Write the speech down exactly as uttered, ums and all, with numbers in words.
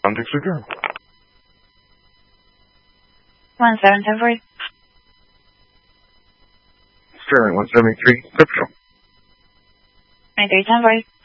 Contact secure. one seven ten four. Sterling one seventy-three, Central. nine three ten four.